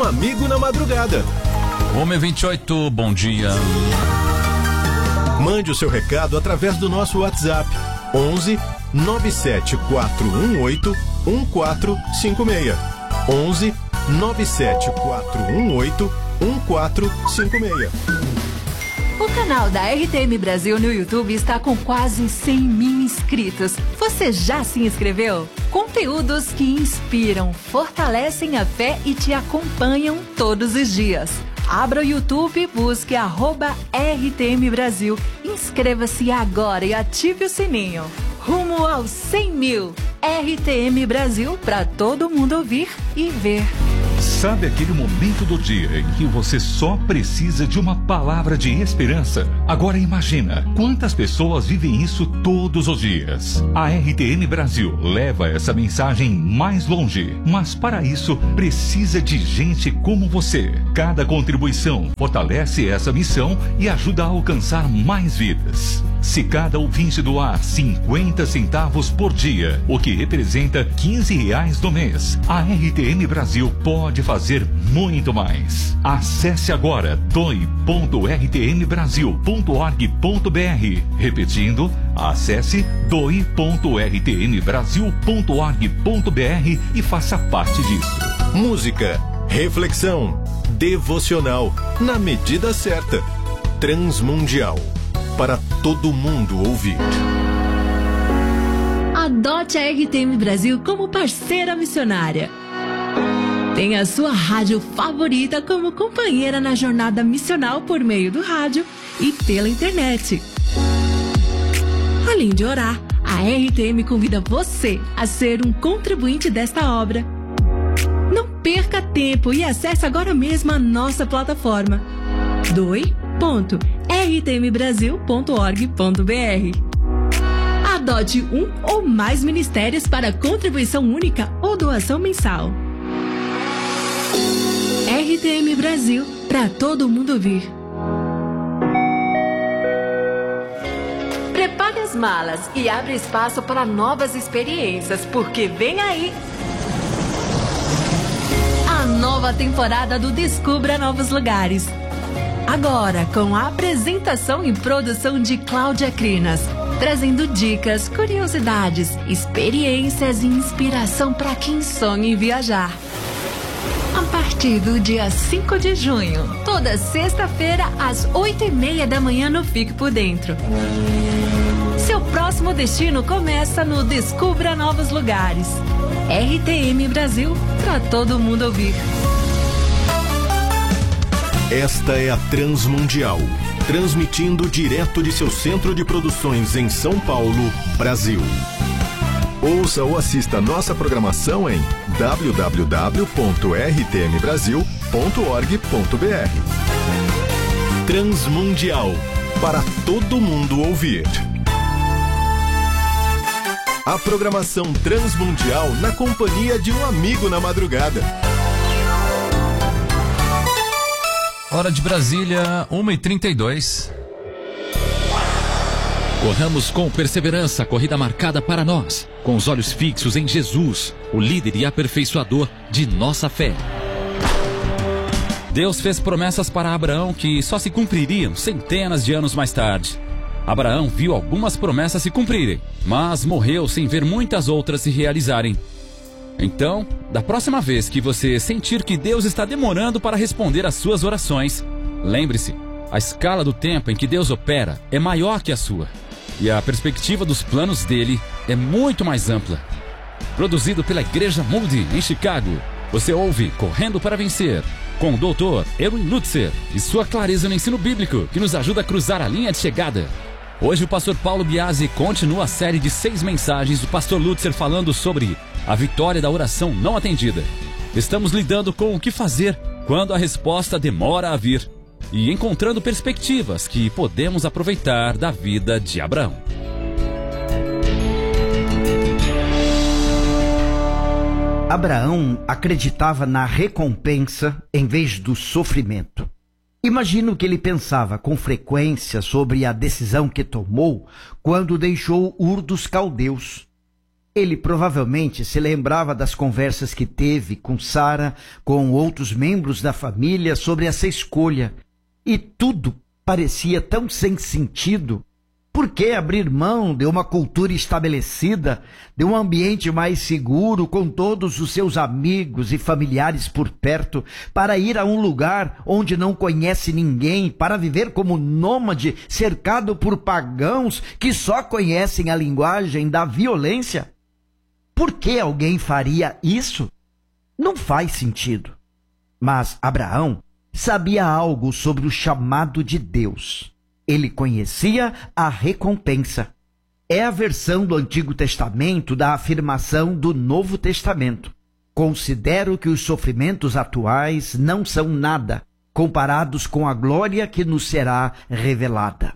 Um Amigo na Madrugada. Homem 28, bom dia. Mande o seu recado através do nosso WhatsApp 11 97418 1456. 11 97418 1456. O canal da RTM Brasil no YouTube está com quase 100.000 inscritos. Você já se inscreveu? Conteúdos que inspiram, fortalecem a fé e te acompanham todos os dias. Abra o YouTube e busque @RTM Brasil. Inscreva-se agora e ative o sininho. Rumo aos 100.000. RTM Brasil, para todo mundo ouvir e ver. Sabe aquele momento do dia em que você só precisa de uma palavra de esperança? Agora imagina quantas pessoas vivem isso todos os dias. A RTM Brasil leva essa mensagem mais longe, mas para isso precisa de gente como você. Cada contribuição fortalece essa missão e ajuda a alcançar mais vidas. Se cada ouvinte doar 50 centavos por dia, o que representa R$15 no mês, a RTM Brasil pode fazer muito mais. Acesse agora doe.rtmbrasil.org.br. Repetindo, acesse doe.rtmbrasil.org.br e faça parte disso. Música, reflexão, devocional, na medida certa. Transmundial, para todo mundo ouvir. Adote a RTM Brasil como parceira missionária. Tenha a sua rádio favorita como companheira na jornada missional por meio do rádio e pela internet. Além de orar, a RTM convida você a ser um contribuinte desta obra. Não perca tempo e acesse agora mesmo a nossa plataforma doe.rtmbrasil.org.br. Adote um ou mais ministérios para contribuição única ou doação mensal. RTM Brasil, para todo mundo ouvir. Prepare as malas e abre espaço para novas experiências, porque vem aí a nova temporada do Descubra Novos Lugares. Agora, com a apresentação e produção de Cláudia Crinas, trazendo dicas, curiosidades, experiências e inspiração para quem sonha em viajar. A partir do dia 5 de junho, toda sexta-feira, às 8h30 da manhã no Fique por Dentro. Seu próximo destino começa no Descubra Novos Lugares. RTM Brasil, para todo mundo ouvir. Esta é a Transmundial, transmitindo direto de seu centro de produções em São Paulo, Brasil. Ouça ou assista nossa programação em www.rtmbrasil.org.br. Transmundial, para todo mundo ouvir. A programação Transmundial na companhia de um amigo na madrugada. Hora de Brasília, 1h32. Corramos com perseverança a corrida marcada para nós, com os olhos fixos em Jesus, o líder e aperfeiçoador de nossa fé. Deus fez promessas para Abraão que só se cumpririam centenas de anos mais tarde. Abraão viu algumas promessas se cumprirem, mas morreu sem ver muitas outras se realizarem. Então, da próxima vez que você sentir que Deus está demorando para responder às suas orações, lembre-se, a escala do tempo em que Deus opera é maior que a sua. E a perspectiva dos planos dele é muito mais ampla. Produzido pela Igreja Moody, em Chicago, você ouve Correndo para Vencer, com o Dr. Erwin Lutzer e sua clareza no ensino bíblico, que nos ajuda a cruzar a linha de chegada. Hoje o pastor Paulo Biasi continua a série de 6 mensagens do pastor Lutzer falando sobre a vitória da oração não atendida. Estamos lidando com o que fazer quando a resposta demora a vir e encontrando perspectivas que podemos aproveitar da vida de Abraão. Abraão acreditava na recompensa em vez do sofrimento. Imagino que ele pensava com frequência sobre a decisão que tomou quando deixou Ur dos Caldeus. Ele provavelmente se lembrava das conversas que teve com Sara, com outros membros da família sobre essa escolha. E tudo parecia tão sem sentido. Por que abrir mão de uma cultura estabelecida, de um ambiente mais seguro, com todos os seus amigos e familiares por perto, para ir a um lugar onde não conhece ninguém, para viver como nômade, cercado por pagãos que só conhecem a linguagem da violência? Por que alguém faria isso? Não faz sentido. Mas Abraão sabia algo sobre o chamado de Deus. Ele conhecia a recompensa. É a versão do Antigo Testamento da afirmação do Novo Testamento. Considero que os sofrimentos atuais não são nada comparados com a glória que nos será revelada.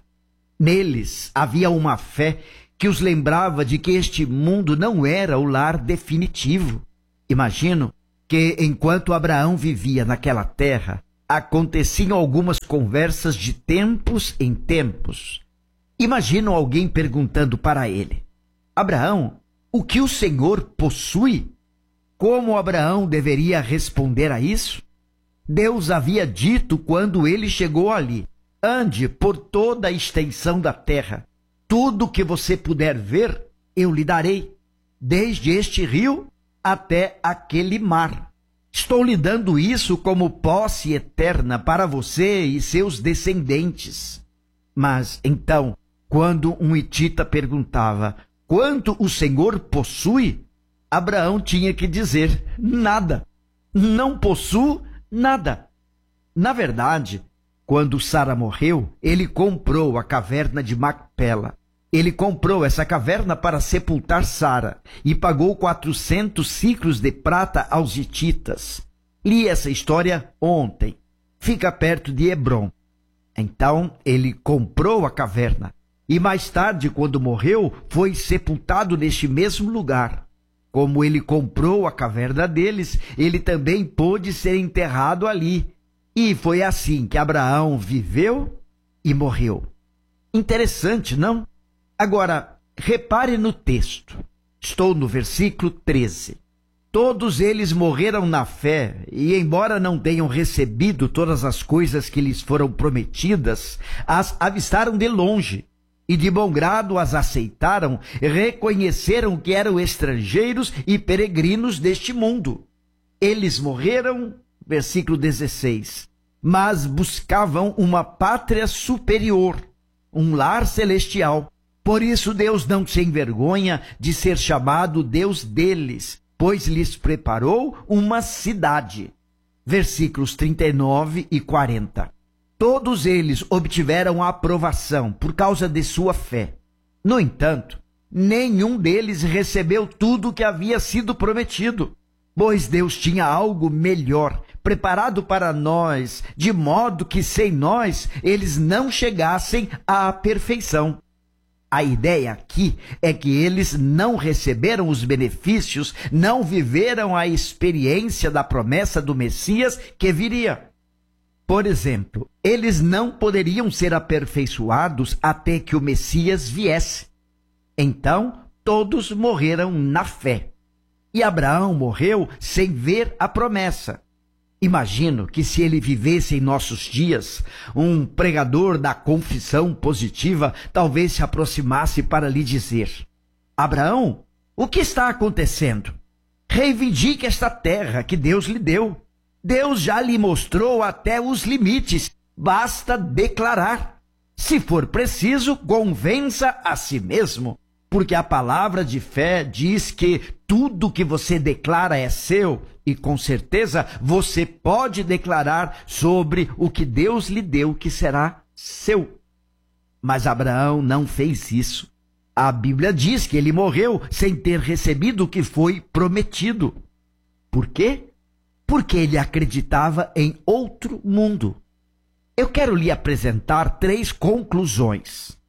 Neles havia uma fé que os lembrava de que este mundo não era o lar definitivo. Imagino que, enquanto Abraão vivia naquela terra, aconteciam algumas conversas de tempos em tempos. Imagino alguém perguntando para ele: Abraão, o que o Senhor possui? Como Abraão deveria responder a isso? Deus havia dito quando ele chegou ali: ande por toda a extensão da terra. Tudo que você puder ver, eu lhe darei, desde este rio até aquele mar. Estou lhe dando isso como posse eterna para você e seus descendentes. Mas, então, quando um hitita perguntava: quanto o Senhor possui? Abraão tinha que dizer: nada. Não possuo nada. Na verdade, quando Sara morreu, ele comprou a caverna de Macpela. Ele comprou essa caverna para sepultar Sara e pagou 400 siclos de prata aos hititas. Li essa história ontem. Fica perto de Hebrom. Então ele comprou a caverna e mais tarde, quando morreu, foi sepultado neste mesmo lugar. Como ele comprou a caverna deles, ele também pôde ser enterrado ali. E foi assim que Abraão viveu e morreu. Interessante, não? Agora, repare no texto. Estou no versículo 13. Todos eles morreram na fé, e embora não tenham recebido todas as coisas que lhes foram prometidas, as avistaram de longe, e de bom grado as aceitaram, reconheceram que eram estrangeiros e peregrinos deste mundo. Eles morreram, versículo 16, mas buscavam uma pátria superior, um lar celestial. Por isso Deus não se envergonha de ser chamado Deus deles, pois lhes preparou uma cidade. Versículos 39 e 40. Todos eles obtiveram a aprovação por causa de sua fé. No entanto, nenhum deles recebeu tudo o que havia sido prometido, pois Deus tinha algo melhor preparado para nós, de modo que sem nós eles não chegassem à perfeição. A ideia aqui é que eles não receberam os benefícios, não viveram a experiência da promessa do Messias que viria. Por exemplo, eles não poderiam ser aperfeiçoados até que o Messias viesse. Então, todos morreram na fé. E Abraão morreu sem ver a promessa. Imagino que se ele vivesse em nossos dias, um pregador da confissão positiva talvez se aproximasse para lhe dizer: Abraão, o que está acontecendo? Reivindique esta terra que Deus lhe deu. Deus já lhe mostrou até os limites. Basta declarar. Se for preciso, convença a si mesmo. Porque a palavra de fé diz que tudo que você declara é seu, e com certeza você pode declarar sobre o que Deus lhe deu que será seu. Mas Abraão não fez isso. A Bíblia diz que ele morreu sem ter recebido o que foi prometido. Por quê? Porque ele acreditava em outro mundo. Eu quero lhe apresentar 3 conclusões.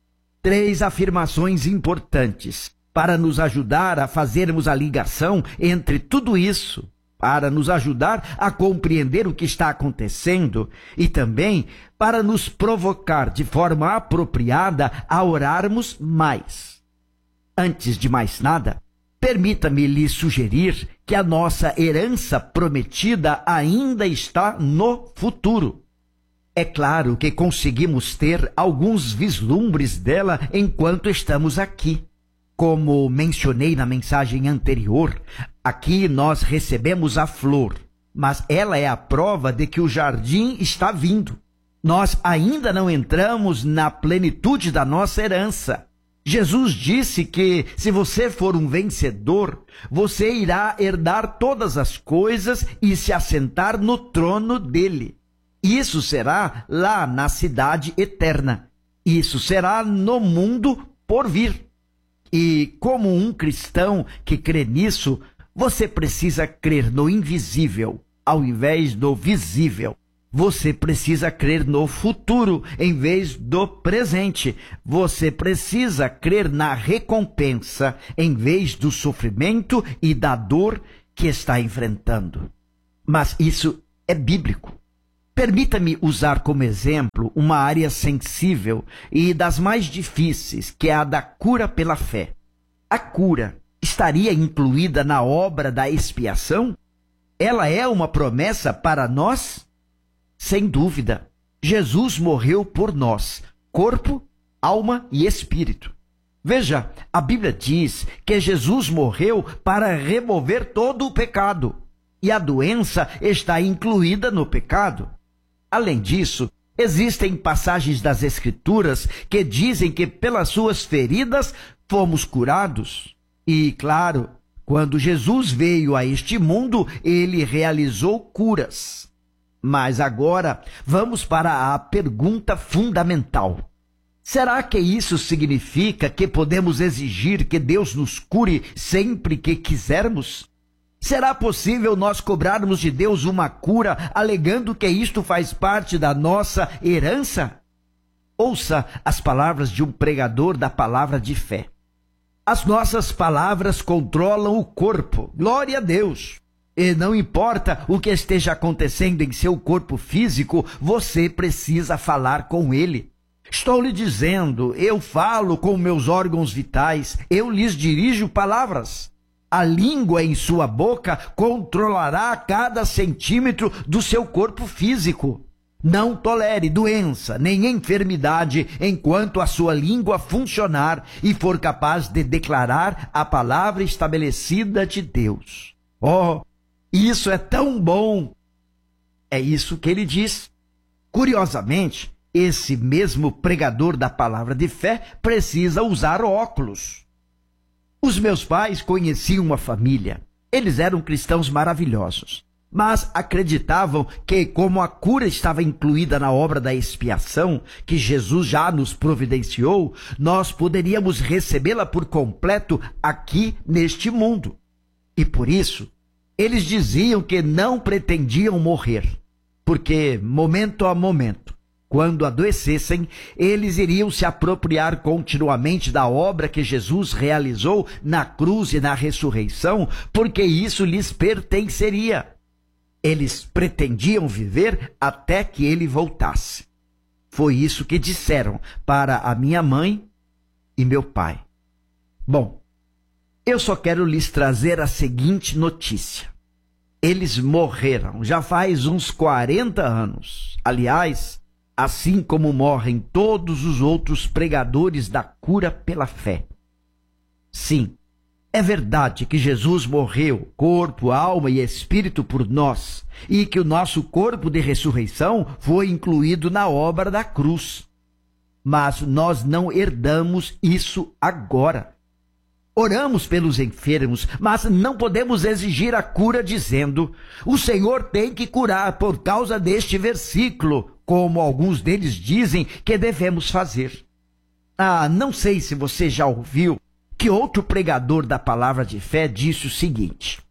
3 afirmações importantes para nos ajudar a fazermos a ligação entre tudo isso, para nos ajudar a compreender o que está acontecendo e também para nos provocar de forma apropriada a orarmos mais. Antes de mais nada, Permita-me lhe sugerir que a nossa herança prometida ainda está no futuro. É claro que conseguimos ter alguns vislumbres dela enquanto estamos aqui. Como mencionei na mensagem anterior, aqui nós recebemos a flor, mas ela é a prova de que o jardim está vindo. Nós ainda não entramos na plenitude da nossa herança. Jesus disse que se você for um vencedor, você irá herdar todas as coisas e se assentar no trono dele. Isso será lá na cidade eterna. Isso será no mundo por vir. E como um cristão que crê nisso, você precisa crer no invisível ao invés do visível. Você precisa crer no futuro em vez do presente. Você precisa crer na recompensa em vez do sofrimento e da dor que está enfrentando. Mas isso é bíblico. Permita-me usar como exemplo uma área sensível e das mais difíceis, que é a da cura pela fé. A cura estaria incluída na obra da expiação? Ela é uma promessa para nós? Sem dúvida, Jesus morreu por nós, corpo, alma e espírito. Veja, a Bíblia diz que Jesus morreu para remover todo o pecado, e a doença está incluída no pecado. Além disso, existem passagens das Escrituras que dizem que pelas suas feridas fomos curados. E, claro, quando Jesus veio a este mundo, ele realizou curas. Mas agora, vamos para a pergunta fundamental. Será que isso significa que podemos exigir que Deus nos cure sempre que quisermos? Será possível nós cobrarmos de Deus uma cura, alegando que isto faz parte da nossa herança? Ouça as palavras de um pregador da palavra de fé. As nossas palavras controlam o corpo. Glória a Deus! E não importa o que esteja acontecendo em seu corpo físico, você precisa falar com ele. Estou lhe dizendo, eu falo com meus órgãos vitais, eu lhes dirijo palavras. A língua em sua boca controlará cada centímetro do seu corpo físico. Não tolere doença nem enfermidade enquanto a sua língua funcionar e for capaz de declarar a palavra estabelecida de Deus. Oh, isso é tão bom! É isso que ele diz. Curiosamente, esse mesmo pregador da palavra de fé precisa usar óculos. Os meus pais conheciam uma família. Eles eram cristãos maravilhosos, mas acreditavam que, como a cura estava incluída na obra da expiação, que Jesus já nos providenciou, nós poderíamos recebê-la por completo aqui neste mundo. E por isso, eles diziam que não pretendiam morrer, porque, momento a momento, quando adoecessem, eles iriam se apropriar continuamente da obra que Jesus realizou na cruz e na ressurreição, porque isso lhes pertenceria. Eles pretendiam viver até que ele voltasse. Foi isso que disseram para a minha mãe e meu pai. Bom, eu só quero lhes trazer a seguinte notícia. Eles morreram já faz uns 40 anos. Aliás, assim como morrem todos os outros pregadores da cura pela fé. Sim, é verdade que Jesus morreu, corpo, alma e espírito por nós, e que o nosso corpo de ressurreição foi incluído na obra da cruz. Mas nós não herdamos isso agora. Oramos pelos enfermos, mas não podemos exigir a cura dizendo: o Senhor tem que curar por causa deste versículo, como alguns deles dizem que devemos fazer. Não sei se você já ouviu que outro pregador da palavra de fé disse o seguinte: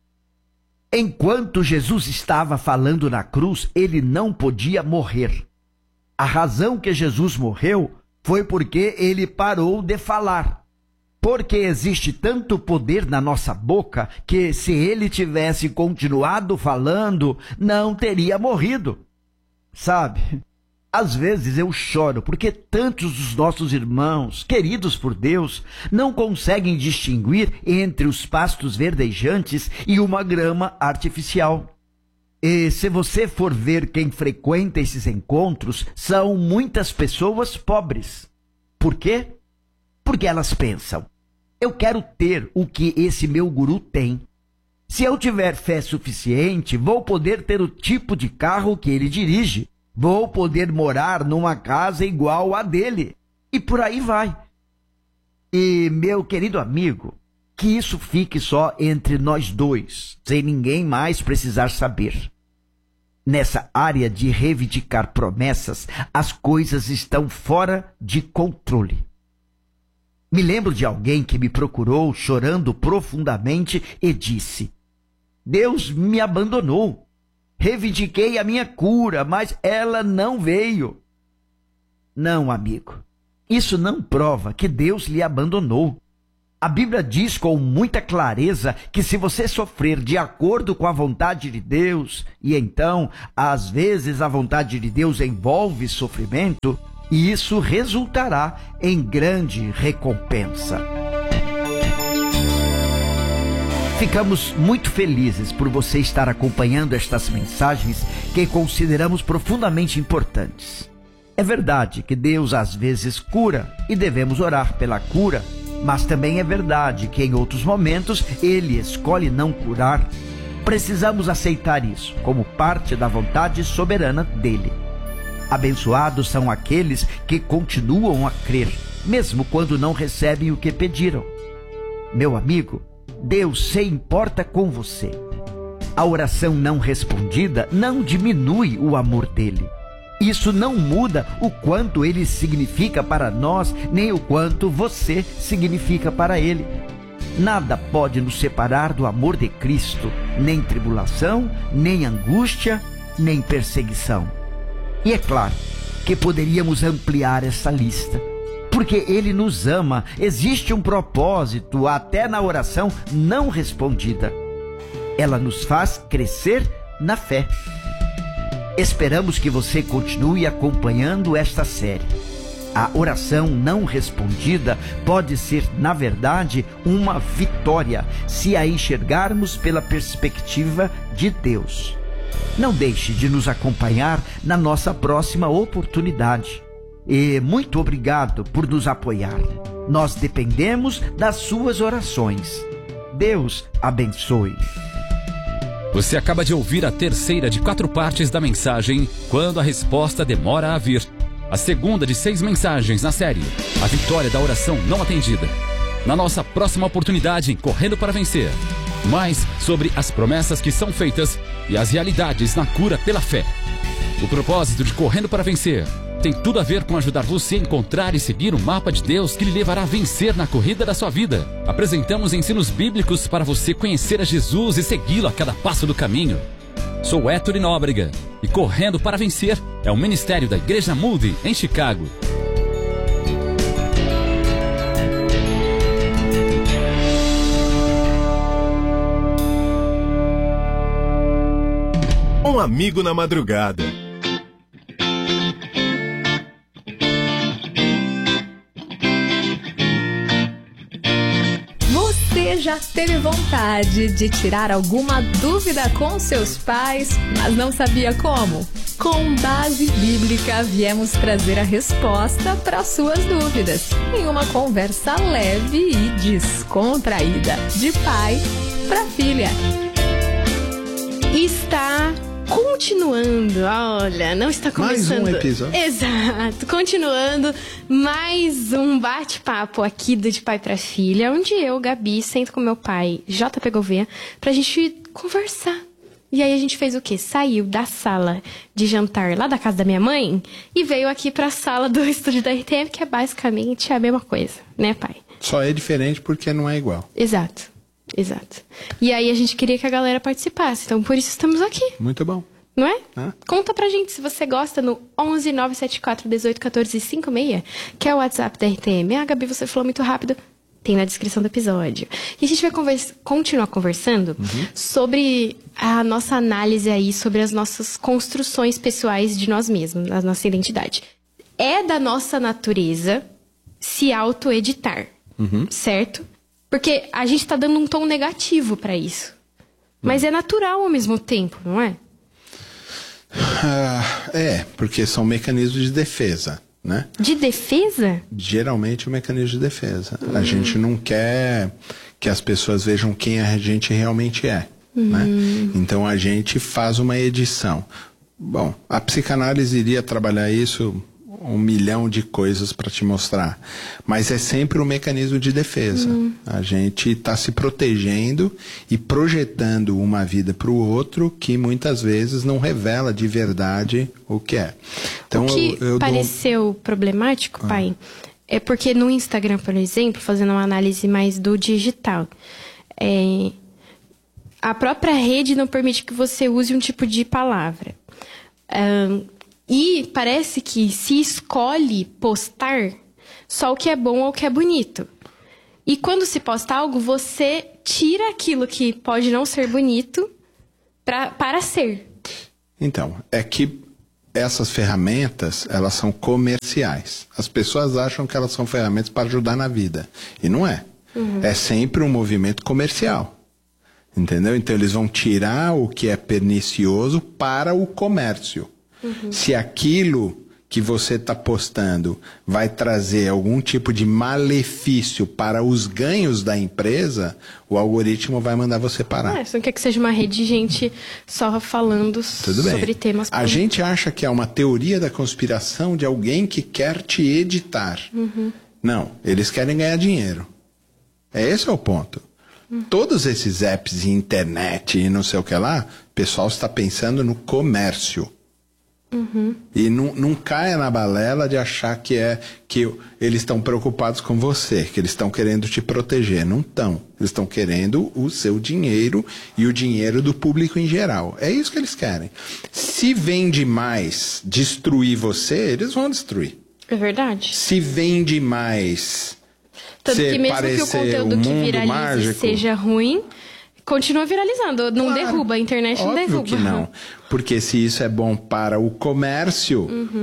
enquanto Jesus estava falando na cruz, ele não podia morrer. A razão que Jesus morreu foi porque ele parou de falar. Porque existe tanto poder na nossa boca que, se ele tivesse continuado falando, não teria morrido. Sabe, Às vezes eu choro porque tantos dos nossos irmãos, queridos por Deus, não conseguem distinguir entre os pastos verdejantes e uma grama artificial. E se você for ver quem frequenta esses encontros, são muitas pessoas pobres. Por quê? Porque elas pensam: eu quero ter o que esse meu guru tem. Se eu tiver fé suficiente, vou poder ter o tipo de carro que ele dirige. Vou poder morar numa casa igual à dele. E por aí vai. E, meu querido amigo, que isso fique só entre nós dois, sem ninguém mais precisar saber. Nessa área de reivindicar promessas, as coisas estão fora de controle. Me lembro de alguém que me procurou chorando profundamente e disse: Deus me abandonou. Reivindiquei a minha cura, mas ela não veio. Não, amigo, isso não prova que Deus lhe abandonou. A Bíblia diz com muita clareza que se você sofrer de acordo com a vontade de Deus, e então, às vezes, a vontade de Deus envolve sofrimento, e isso resultará em grande recompensa. Ficamos muito felizes por você estar acompanhando estas mensagens que consideramos profundamente importantes. É verdade que Deus às vezes cura e devemos orar pela cura, mas também é verdade que em outros momentos Ele escolhe não curar. Precisamos aceitar isso como parte da vontade soberana dEle. Abençoados são aqueles que continuam a crer, mesmo quando não recebem o que pediram. Meu amigo, Deus se importa com você. A oração não respondida não diminui o amor dele. Isso não muda o quanto ele significa para nós, nem o quanto você significa para ele. Nada pode nos separar do amor de Cristo, nem tribulação, nem angústia, nem perseguição. E é claro que poderíamos ampliar essa lista. Porque Ele nos ama, existe um propósito até na oração não respondida. Ela nos faz crescer na fé. Esperamos que você continue acompanhando esta série. A oração não respondida pode ser, na verdade, uma vitória, se a enxergarmos pela perspectiva de Deus. Não deixe de nos acompanhar na nossa próxima oportunidade. E muito obrigado por nos apoiar. Nós dependemos das suas orações. Deus abençoe. Você acaba de ouvir a terceira de 4 partes da mensagem Quando a Resposta Demora a Vir. A segunda de 6 mensagens na série A Vitória da Oração Não Atendida. Na nossa próxima oportunidade em Correndo para Vencer, mais sobre as promessas que são feitas e as realidades na cura pela fé. O propósito de Correndo para Vencer tem tudo a ver com ajudar você a encontrar e seguir o mapa de Deus que lhe levará a vencer na corrida da sua vida. Apresentamos ensinos bíblicos para você conhecer a Jesus e segui-lo a cada passo do caminho. Sou Héctor Nóbrega e Correndo para Vencer é o ministério da Igreja Moody em Chicago. Um amigo na madrugada. Você já teve vontade de tirar alguma dúvida com seus pais, mas não sabia como? Com base bíblica, viemos trazer a resposta para suas dúvidas, em uma conversa leve e descontraída, de pai para filha. Está continuando, olha, não está começando. Mais um episódio. Exato, continuando mais um bate-papo aqui do De Pai pra Filha, onde eu, Gabi, sento com meu pai, JP Gouveia, pra gente conversar. E aí a gente fez o quê? Saiu da sala de jantar lá da casa da minha mãe e veio aqui pra sala do estúdio da RTM, que é basicamente a mesma coisa, né, pai? Só é diferente porque não é igual. Exato. E aí a gente queria que a galera participasse, então por isso estamos aqui. Muito bom. Não é? Conta pra gente se você gosta no 11 974 18 14 56, que é o WhatsApp da RTM. Ah, Gabi, você falou muito rápido. Tem na descrição do episódio. E a gente vai continuar conversando sobre a nossa análise aí, sobre as nossas construções pessoais de nós mesmos, da nossa identidade. É da nossa natureza se auto-editar, certo? Porque a gente tá dando um tom negativo pra isso. Mas é natural ao mesmo tempo, não é? Porque são mecanismos de defesa, né? De defesa? Geralmente é um mecanismo de defesa. A gente não quer que as pessoas vejam quem a gente realmente é, né? Então a gente faz uma edição. Bom, a psicanálise iria trabalhar isso 1 milhão de coisas para te mostrar. Mas é sempre um mecanismo de defesa. A gente está se protegendo e projetando uma vida para o outro que muitas vezes não revela de verdade o que é. Então, o que pareceu problemático, pai, é porque no Instagram, por exemplo, fazendo uma análise mais do digital, a própria rede não permite que você use um tipo de palavra. E parece que se escolhe postar só o que é bom ou o que é bonito. E quando se posta algo, você tira aquilo que pode não ser bonito para ser. Então, é que essas ferramentas, elas são comerciais. As pessoas acham que elas são ferramentas para ajudar na vida. E não é. É sempre um movimento comercial. Entendeu? Então, eles vão tirar o que é pernicioso para o comércio. Se aquilo que você está postando vai trazer algum tipo de malefício para os ganhos da empresa, o algoritmo vai mandar você parar. Você não quer que seja uma rede de gente só falando sobre temas... A gente acha que é uma teoria da conspiração de alguém que quer te editar. Não, eles querem ganhar dinheiro. Esse é o ponto. Todos esses apps de internet e não sei o que lá, o pessoal está pensando no comércio. E não caia na balela de achar que eles estão preocupados com você, que eles estão querendo te proteger. Não estão. Eles estão querendo o seu dinheiro e o dinheiro do público em geral. É isso que eles querem. Se vende mais destruir você, eles vão destruir. É verdade. Se vende mais tanto que mesmo que o conteúdo que viralize mágico, seja ruim, continua viralizando, não derruba, a internet não derruba. Óbvio que não, porque se isso é bom para o comércio,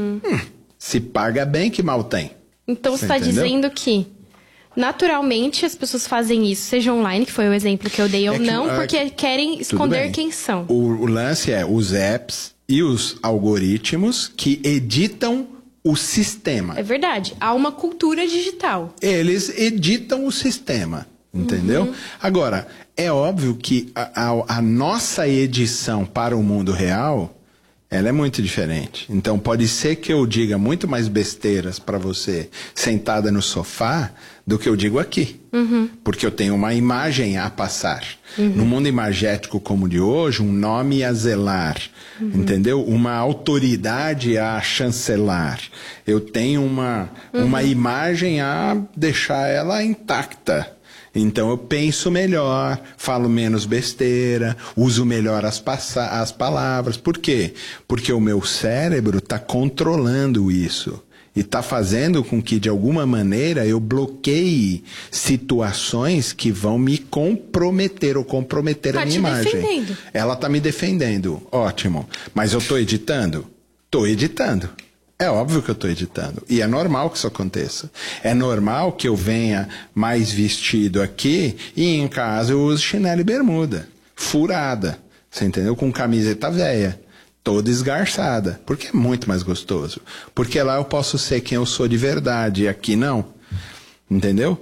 se paga bem que mal tem. Então você está dizendo que naturalmente as pessoas fazem isso, seja online, que foi o exemplo que eu dei, ou não, porque querem esconder quem são. O lance é os apps e os algoritmos que editam o sistema. É verdade, há uma cultura digital. Eles editam o sistema. Entendeu? Agora, é óbvio que a nossa edição para o mundo real, ela é muito diferente. Então, pode ser que eu diga muito mais besteiras para você sentada no sofá do que eu digo aqui. Porque eu tenho uma imagem a passar. No mundo imagético como o de hoje, um nome a zelar. Entendeu? Uma autoridade a chancelar. Eu tenho uma imagem a deixar ela intacta. Então eu penso melhor, falo menos besteira, uso melhor as palavras. Por quê? Porque o meu cérebro está controlando isso. E está fazendo com que, de alguma maneira, eu bloqueie situações que vão me comprometer ou comprometer a minha imagem. Defendendo. Ela está me defendendo. Ótimo. Mas eu estou editando? Estou editando. É óbvio que eu estou editando. E é normal que isso aconteça. É normal que eu venha mais vestido aqui e em casa eu use chinelo e bermuda. Furada. Você entendeu? Com camiseta velha. Toda esgarçada. Porque é muito mais gostoso. Porque lá eu posso ser quem eu sou de verdade e aqui não. Entendeu?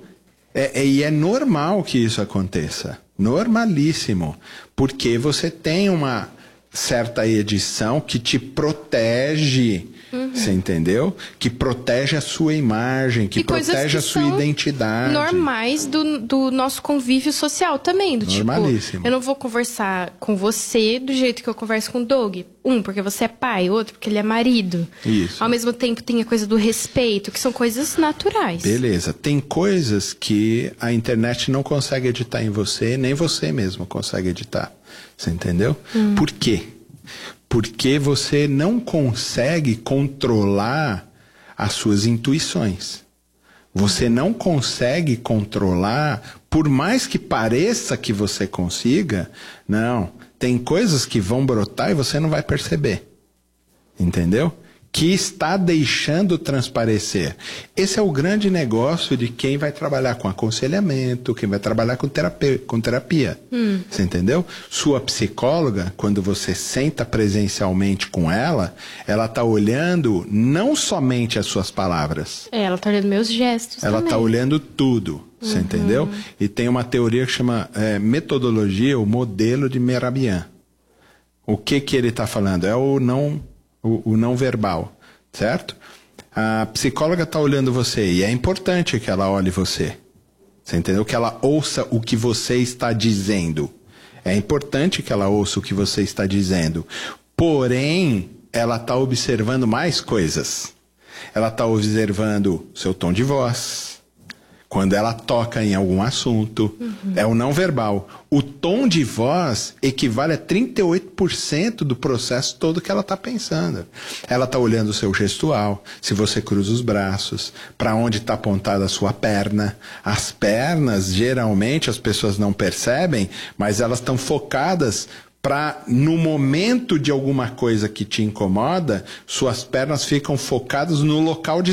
E é normal que isso aconteça. Normalíssimo. Porque você tem uma certa edição que te protege. Você entendeu? Que protege a sua imagem, que protege a sua identidade. Normais do nosso convívio social também. Do normalíssimo. Tipo, eu não vou conversar com você do jeito que eu converso com o Doug. Porque você é pai, outro porque ele é marido. Isso. Ao mesmo tempo tem a coisa do respeito, que são coisas naturais. Beleza. Tem coisas que a internet não consegue editar em você, nem você mesmo consegue editar. Você entendeu? Por quê? Porque você não consegue controlar as suas intuições. Você não consegue controlar, por mais que pareça que você consiga, não. Tem coisas que vão brotar e você não vai perceber. Entendeu? Que está deixando transparecer. Esse é o grande negócio de quem vai trabalhar com aconselhamento, quem vai trabalhar com terapia. Você entendeu? Sua psicóloga, quando você senta presencialmente com ela está olhando não somente as suas palavras. Ela está olhando meus gestos Ela também. está olhando tudo. Você entendeu? E tem uma teoria que chama metodologia, o modelo de Mehrabian. O que ele está falando? É o não verbal, certo? A psicóloga está olhando você e é importante que ela olhe você. Você entendeu? Que ela ouça o que você está dizendo. É importante que ela ouça o que você está dizendo. Porém, ela está observando mais coisas. Ela está observando seu tom de voz. Quando ela toca em algum assunto, é o não verbal. O tom de voz equivale a 38% do processo todo que ela está pensando. Ela está olhando o seu gestual, se você cruza os braços, para onde está apontada a sua perna. As pernas, geralmente, as pessoas não percebem, mas elas estão focadas para, no momento de alguma coisa que te incomoda, suas pernas ficam focadas no local de